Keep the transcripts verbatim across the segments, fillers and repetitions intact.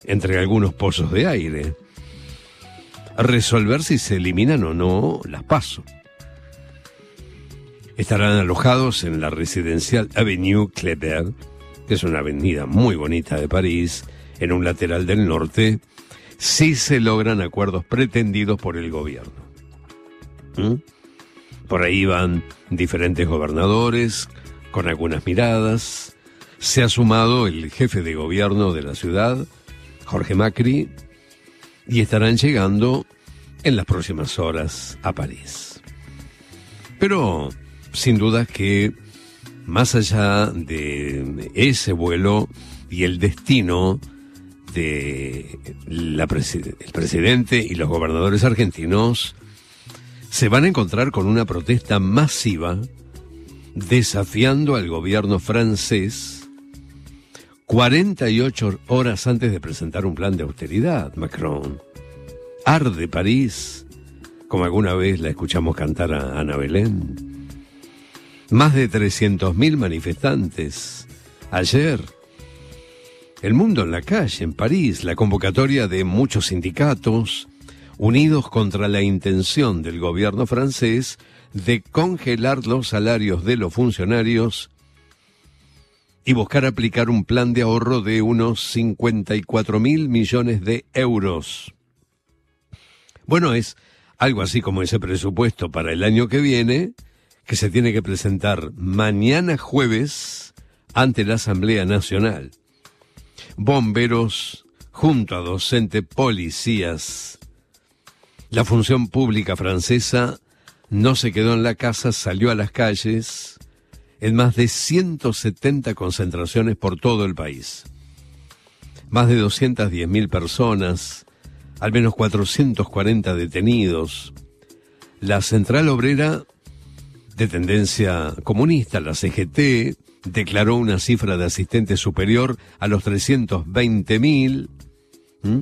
entre algunos pozos de aire, resolver si se eliminan o no las PASO. Estarán alojados en la residencial Avenue Kléber, que es una avenida muy bonita de París, en un lateral del norte, si se logran acuerdos pretendidos por el gobierno. ¿Mm? Por ahí van diferentes gobernadores, con algunas miradas. Se ha sumado el jefe de gobierno de la ciudad, Jorge Macri, y estarán llegando en las próximas horas a París. Pero, sin duda que, más allá de ese vuelo y el destino de la presi- el presidente y los gobernadores argentinos, se van a encontrar con una protesta masiva desafiando al gobierno francés cuarenta y ocho horas antes de presentar un plan de austeridad. Macron. Arde París, como alguna vez la escuchamos cantar a Ana Belén. Más de trescientos mil manifestantes. Ayer, el mundo en la calle, en París, la convocatoria de muchos sindicatos unidos contra la intención del gobierno francés de congelar los salarios de los funcionarios y buscar aplicar un plan de ahorro de unos cincuenta y cuatro mil millones de euros. Bueno, es algo así como ese presupuesto para el año que viene, que se tiene que presentar mañana jueves ante la Asamblea Nacional. Bomberos, junto a docentes, policías. La función pública francesa no se quedó en la casa, salió a las calles en más de ciento setenta concentraciones por todo el país. Más de doscientas diez mil personas, al menos cuatrocientos cuarenta detenidos. La Central Obrera, de tendencia comunista, la C G T, declaró una cifra de asistentes superior a los trescientos veinte mil. ¿Mm?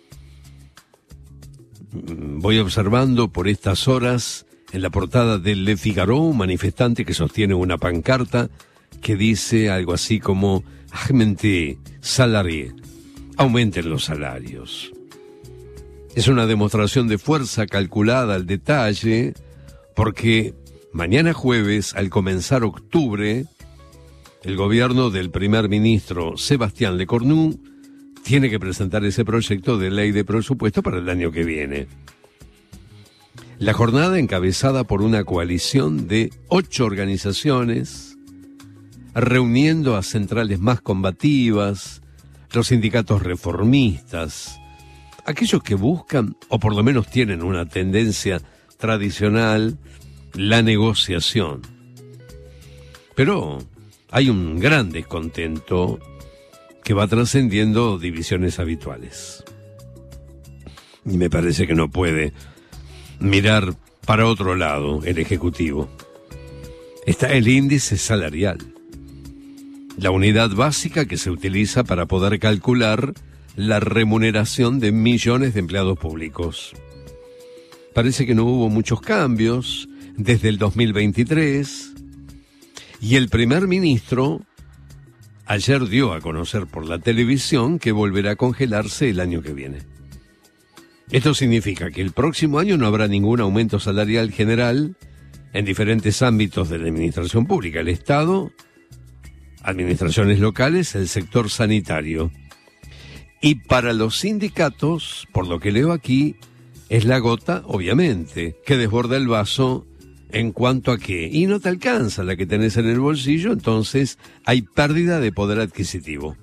Voy observando por estas horas en la portada del Le Figaro un manifestante que sostiene una pancarta que dice algo así como «Augmentez salariés», aumenten los salarios. Es una demostración de fuerza calculada al detalle, porque mañana jueves, al comenzar octubre, el gobierno del primer ministro Sebastián Lecornu tiene que presentar ese proyecto de ley de presupuesto para el año que viene. La jornada, encabezada por una coalición de ocho organizaciones, reuniendo a centrales más combativas, los sindicatos reformistas, aquellos que buscan, o por lo menos tienen una tendencia tradicional, la negociación. Pero hay un gran descontento que va trascendiendo divisiones habituales. Y me parece que no puede mirar para otro lado el Ejecutivo. Está el índice salarial, la unidad básica que se utiliza para poder calcular la remuneración de millones de empleados públicos. Parece que no hubo muchos cambios desde el dos mil veintitrés, y el primer ministro ayer dio a conocer por la televisión que volverá a congelarse el año que viene. Esto significa que el próximo año no habrá ningún aumento salarial general en diferentes ámbitos de la administración pública, el Estado, administraciones locales, el sector sanitario. Y para los sindicatos, por lo que leo aquí, es la gota, obviamente, que desborda el vaso en cuanto a que, y no te alcanza la que tenés en el bolsillo, entonces hay pérdida de poder adquisitivo.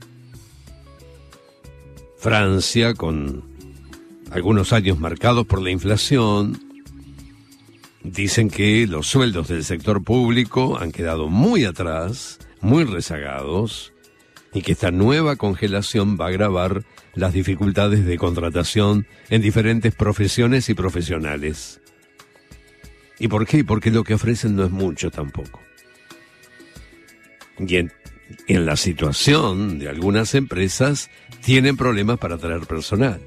Francia, con algunos años marcados por la inflación, dicen que los sueldos del sector público han quedado muy atrás, muy rezagados, y que esta nueva congelación va a agravar las dificultades de contratación en diferentes profesiones y profesionales. ¿Y por qué? Porque lo que ofrecen no es mucho tampoco. Y en, en la situación de algunas empresas tienen problemas para atraer personal.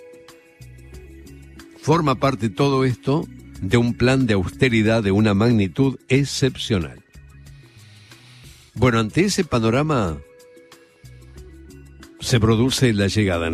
Forma parte todo esto de un plan de austeridad de una magnitud excepcional. Bueno, ante ese panorama se produce la llegada